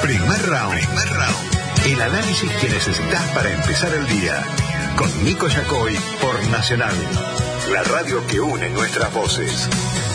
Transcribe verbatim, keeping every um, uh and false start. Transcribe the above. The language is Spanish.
Primer round. Primer round. El análisis que necesitas para empezar el día. Con Nico Yacoy por Nacional. La radio que une nuestras voces.